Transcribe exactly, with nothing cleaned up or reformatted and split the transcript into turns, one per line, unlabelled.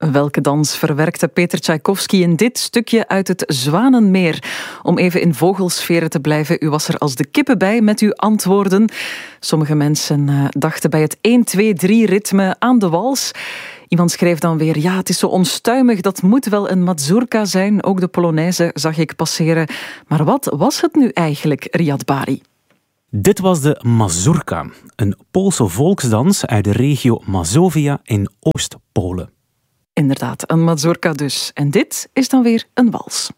Welke dans verwerkte Peter Tchaikovsky in dit stukje uit het Zwanenmeer? Om even in vogelsferen te blijven, u was er als de kippen bij met uw antwoorden. Sommige mensen uh, dachten bij het een twee drie ritme aan de wals. Iemand schreef dan weer, ja, het is zo onstuimig, dat moet wel een mazurka zijn. Ook de Polonaise zag ik passeren. Maar wat was het nu eigenlijk, Riyad Bari?
Dit was de mazurka, een Poolse volksdans uit de regio Mazovia in Oost-Polen.
Inderdaad, een mazurka dus. En dit is dan weer een wals.